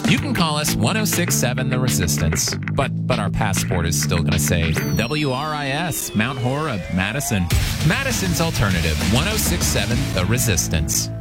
You can call us 1067 The Resistance, but our passport is still going to say WRIS, Mount Horeb, Madison. Madison's alternative, 1067 The Resistance.